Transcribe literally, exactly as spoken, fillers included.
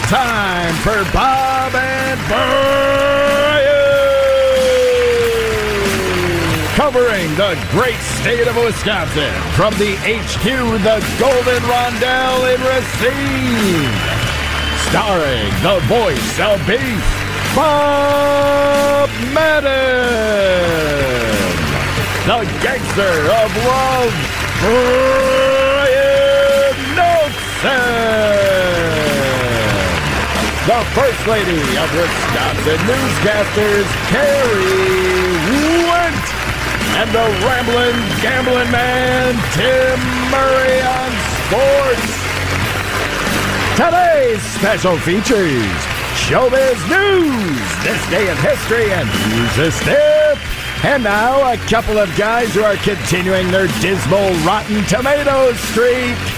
time for Bob and Brian, covering the great state of Wisconsin from the H Q, the Golden Rondelle in Racine, starring the voice of beef, Bob Madden, the gangster of love, Brian Nelson, the First Lady of Wisconsin Newscasters, Carrie Went, and the Ramblin' Gamblin' Man, Tim Murray on sports. Today's special features: Showbiz News, This Day in History, and Who's a Stiff. And now, a couple of guys who are continuing their dismal Rotten Tomatoes streak.